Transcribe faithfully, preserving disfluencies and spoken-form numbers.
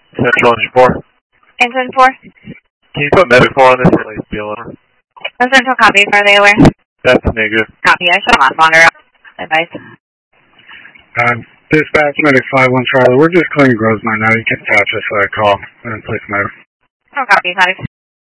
Central Engine four. Engine four. Can you put medic four on this? At least be alone. The Central copy. Are they aware? That's negative. Copy. I shut them off longer. Advice. Uh, dispatch medic five one Charlie. We're just cleaning Rosemont now. You can attach us for that call and place medic. Oh, copy. Five.